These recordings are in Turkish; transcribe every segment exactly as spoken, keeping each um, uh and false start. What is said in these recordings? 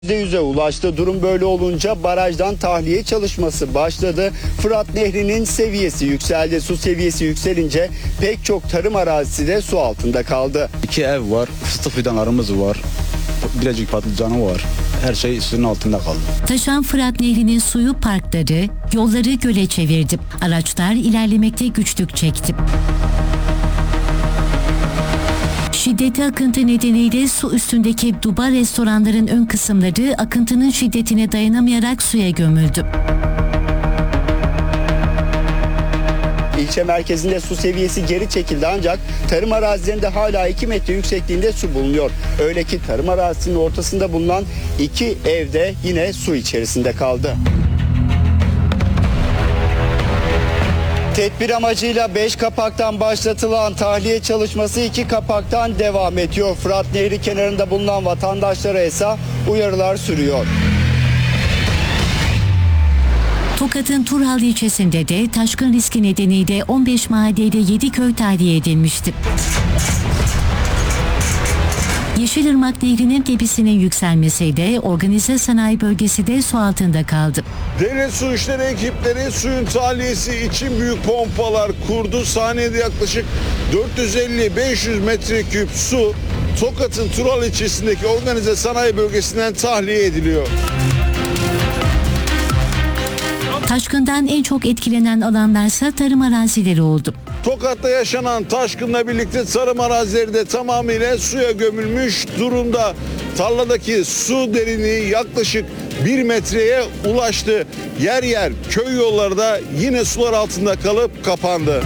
yüzde yüze ulaştı. Durum böyle olunca barajdan tahliye çalışması başladı. Fırat Nehri'nin seviyesi yükseldi. Su seviyesi yükselince pek çok tarım arazisi de su altında kaldı. İki ev var, fıstık fidanlarımız var, birazcık patlıcanı var. Her şey suyun altında kaldı. Taşan Fırat Nehri'nin suyu parkları, yolları göle çevirdi. Araçlar ilerlemekte güçlük çekti. Şiddetli akıntı nedeniyle su üstündeki duba restoranların ön kısımları akıntının şiddetine dayanamayarak suya gömüldü. İlçe merkezinde su seviyesi geri çekildi ancak tarım arazilerinde hala iki metre yüksekliğinde su bulunuyor. Öyle ki tarım arazisinin ortasında bulunan iki evde yine su içerisinde kaldı. Tedbir amacıyla beş kapaktan başlatılan tahliye çalışması iki kapaktan devam ediyor. Fırat Nehri kenarında bulunan vatandaşlara ise uyarılar sürüyor. Tokat'ın Turhal ilçesinde de taşkın riski nedeniyle on beş mahallede yedi köy tahliye edilmişti. Yeşilırmak Nehri'nin tepesinin yükselmesiyle organize sanayi bölgesi de su altında kaldı. Devlet Su İşleri ekipleri suyun tahliyesi için büyük pompalar kurdu. Saniyede yaklaşık dört yüz elli beş yüz metreküp su Tokat'ın Turhal ilçesindeki organize sanayi bölgesinden tahliye ediliyor. Taşkından en çok etkilenen alanlarsa tarım arazileri oldu. Tokat'ta yaşanan taşkınla birlikte tarım arazileri de tamamıyla suya gömülmüş durumda. Tarladaki su derinliği yaklaşık bir metreye ulaştı. Yer yer köy yolları da yine sular altında kalıp kapandı.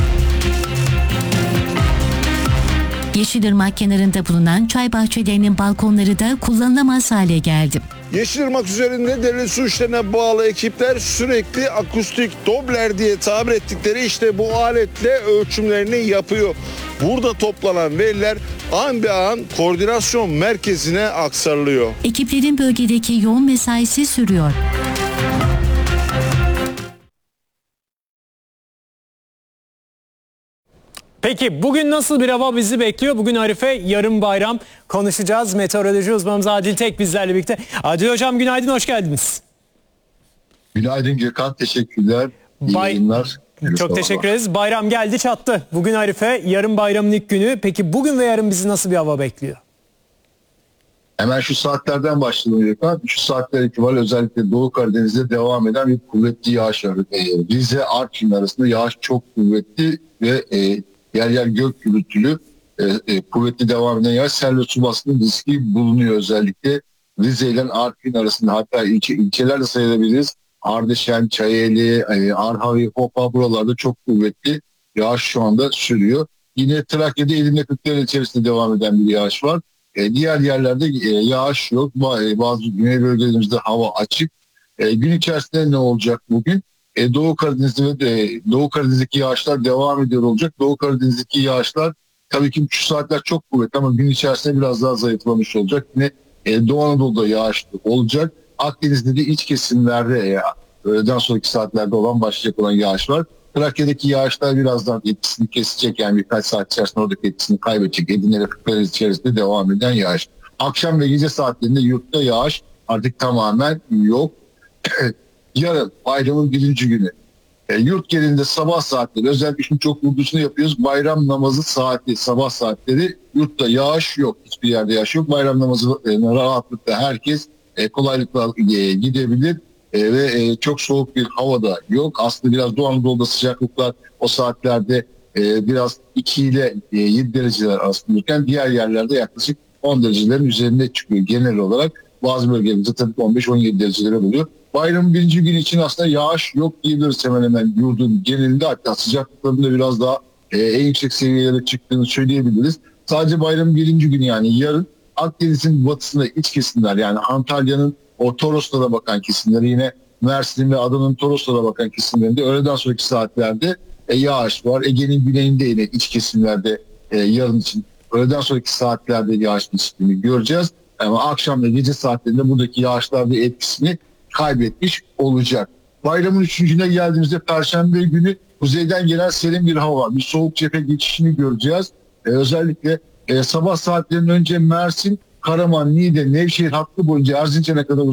Yeşilırmak kenarında bulunan çay bahçelerinin balkonları da kullanılamaz hale geldi. Yeşilırmak üzerinde devlet su işlerine bağlı ekipler sürekli akustik Doppler diye tabir ettikleri işte bu aletle ölçümlerini yapıyor. Burada toplanan veriler an be an koordinasyon merkezine aktarılıyor. Ekiplerin bölgedeki yoğun mesaisi sürüyor. Peki bugün nasıl bir hava bizi bekliyor? Bugün Arife, yarın bayram. Konuşacağız. Meteoroloji uzmanımız Adil Tek bizlerle birlikte. Adil Hocam günaydın, hoş geldiniz. Günaydın Gökhan, teşekkürler. İyi Bay... yayınlar. Çok teşekkür ederiz. Bayram geldi çattı. Bugün Arife, yarın bayramın ilk günü. Peki bugün ve yarın bizi nasıl bir hava bekliyor? Hemen şu saatlerden başlayalım Gökhan. Şu saatler itibariyle özellikle Doğu Karadeniz'de devam eden bir kuvvetli yağış var. E, Rize, Artvin arasında yağış çok kuvvetli ve e, yer yer gök gürültülü e, e, kuvvetli devam eden yağış, sel ve su baskını riski bulunuyor özellikle. Rize ile Artvin arasında, hatta ilçe, ilçeler de sayılabiliriz. Ardeşen, Çayeli, e, Arhavi, Hopa buralarda çok kuvvetli yağış şu anda sürüyor. Yine Trakya'da Edirne Kırklareli içerisinde devam eden bir yağış var. E, diğer yerlerde e, yağış yok. E, bazı güney bölgelerimizde hava açık. E, gün içerisinde ne olacak bugün? E, Doğu Karadeniz'de ve e, Doğu Karadeniz'deki yağışlar devam ediyor olacak. Doğu Karadeniz'deki yağışlar tabii ki şu saatler çok kuvvetli ama gün içerisinde biraz daha zayıflamış olacak. Yine e, Doğu Anadolu'da yağış olacak. Akdeniz'de de iç kesimlerde e, öğleden sonraki saatlerde olan başlayacak olan yağış var. Trakya'daki yağışlar birazdan etkisini kesecek, yani birkaç saat içerisinde oradaki etkisini kaybedecek. Edirne ve Kırklareli içerisinde devam eden yağış. Akşam ve gece saatlerinde yurtta yağış artık tamamen yok. Yarın bayramın birinci günü. E, yurt genelinde sabah saatleri, özellikle şimdi çok vurgusunu yapıyoruz. Bayram namazı saati, sabah saatleri yurtta yağış yok. Hiçbir yerde yağış yok. Bayram namazı e, rahatlıkla herkes e, kolaylıkla e, gidebilir. E, ve e, çok soğuk bir havada yok. Aslında biraz Doğu Anadolu'da sıcaklıklar o saatlerde e, biraz iki ile e, yedi dereceler arasındayken diğer yerlerde yaklaşık on derecelerin üzerinde çıkıyor genel olarak. Bazı bölgelerde tabii on beş on yedi dereceler oluyor. Bayramın birinci günü için aslında yağış yok diyebiliriz hemen hemen yurdun genelinde. Hatta sıcaklıkların da biraz daha e, en yüksek seviyelere çıktığını söyleyebiliriz. Sadece bayramın birinci günü, yani yarın Akdeniz'in batısında iç kesimler, yani Antalya'nın o Toroslara bakan kesimleri, yine Mersin ve Adana'nın Toroslara bakan kesimlerinde öğleden sonraki saatlerde e, yağış var. Ege'nin güneyinde yine iç kesimlerde e, yarın için öğleden sonraki saatlerde yağış geçtiğini göreceğiz. Ama akşam ve gece saatlerinde buradaki yağışlarda etkisini kaybetmiş olacak. Bayramın üçüncüne geldiğimizde Perşembe günü kuzeyden gelen serin bir hava var. Bir soğuk cephe geçişini göreceğiz. E, özellikle e, sabah saatlerinin önce Mersin, Karaman, Niğde, Nevşehir hattı boyunca Erzincan'a kadar